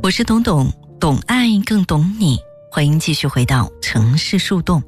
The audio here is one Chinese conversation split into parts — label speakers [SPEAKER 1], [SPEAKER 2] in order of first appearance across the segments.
[SPEAKER 1] 我是董董，懂爱更懂你，欢迎继续回到城市树洞。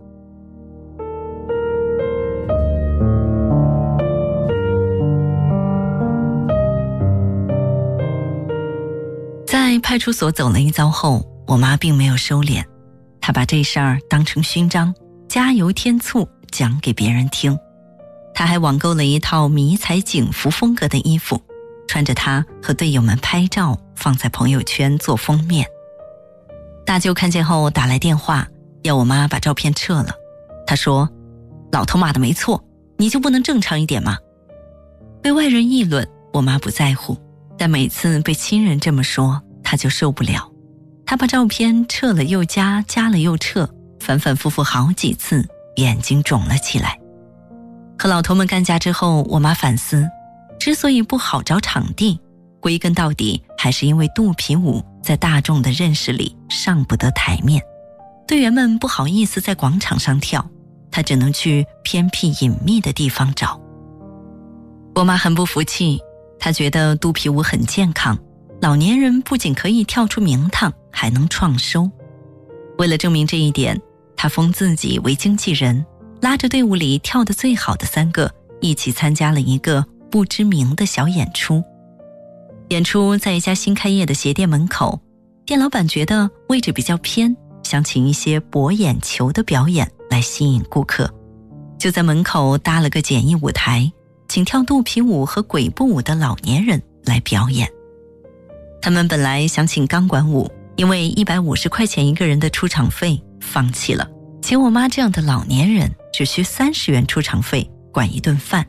[SPEAKER 1] 在派出所走了一遭后，我妈并没有收敛，她把这事儿当成勋章，加油添醋讲给别人听。她还网购了一套迷彩警服风格的衣服，穿着它和队友们拍照，放在朋友圈做封面。大舅看见后打来电话，要我妈把照片撤了。他说，老头骂的没错，你就不能正常一点吗？被外人议论，我妈不在乎，但每次被亲人这么说，她就受不了。她把照片撤了又加，加了又撤，反反复复好几次，眼睛肿了起来。和老头们干架之后，我妈反思，之所以不好找场地，归根到底还是因为肚皮舞在大众的认识里上不得台面，队员们不好意思在广场上跳，她只能去偏僻隐秘的地方找。我妈很不服气，她觉得肚皮舞很健康，老年人不仅可以跳出名堂，还能创收。为了证明这一点，她封自己为经纪人，拉着队伍里跳得最好的3个一起参加了一个不知名的小演出。演出在一家新开业的鞋店门口，店老板觉得位置比较偏，想请一些博眼球的表演来吸引顾客，就在门口搭了个简易舞台，请跳肚皮舞和鬼步舞的老年人来表演。他们本来想请钢管舞，因为150块钱一个人的出场费放弃了，请我妈这样的老年人只需30元出场费，管一顿饭。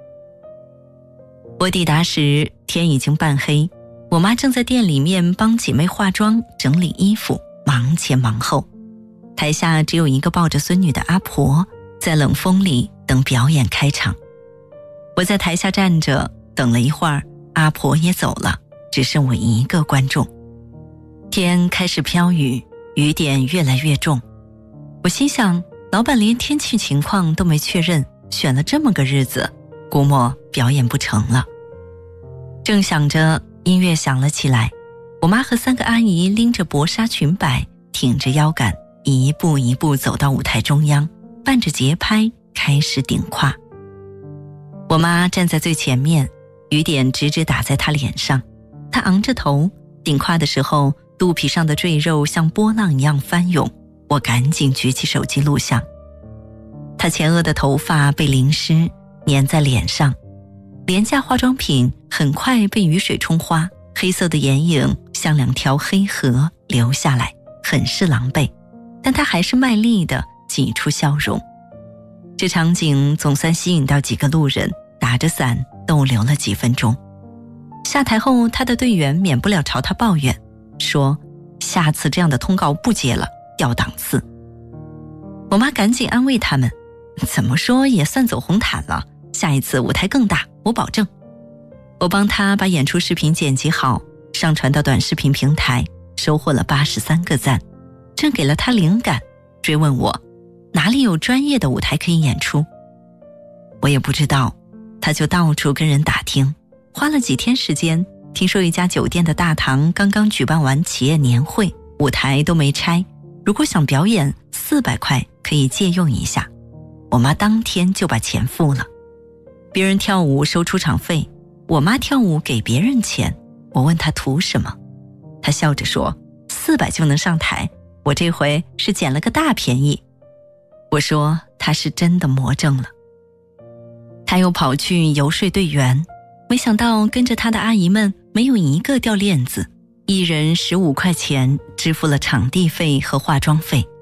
[SPEAKER 1] 我抵达时天已经半黑，我妈正在店里面帮姐妹化妆整理衣服，忙前忙后。台下只有一个抱着孙女的阿婆，在冷风里等表演开场。我在台下站着等了一会儿，阿婆也走了，只剩我一个观众。天开始飘雨，雨点越来越重。我心想，老板连天气情况都没确认，选了这么个日子，估摸表演不成了。正想着，音乐响了起来，我妈和3个阿姨拎着薄纱裙摆，挺着腰杆，一步一步走到舞台中央，伴着节拍开始顶胯。我妈站在最前面，雨点直直打在她脸上，她昂着头，顶胯的时候，肚皮上的赘肉像波浪一样翻涌，我赶紧举起手机录像。她前额的头发被淋湿，粘在脸上，廉价化妆品很快被雨水冲花，黑色的眼影像2条黑河流下来，很是狼狈，但她还是卖力地挤出笑容。这场景总算吸引到几个路人，打着伞逗留了几分钟。下台后，她的队员免不了朝她抱怨，说下次这样的通告不接了，掉档次。我妈赶紧安慰他们，怎么说也算走红毯了，下一次舞台更大，我保证。我帮她把演出视频剪辑好，上传到短视频平台，收获了83个赞，这给了她灵感，追问我哪里有专业的舞台可以演出。我也不知道，她就到处跟人打听，花了几天时间，听说一家酒店的大堂刚刚举办完企业年会，舞台都没拆，如果想表演400块可以借用一下。我妈当天就把钱付了。别人跳舞收出场费，我妈跳舞给别人钱。我问她图什么，她笑着说400就能上台，我这回是捡了个大便宜。我说她是真的魔怔了。她又跑去游说队员，没想到跟着她的阿姨们没有一个掉链子，一人15块钱支付了场地费和化妆费。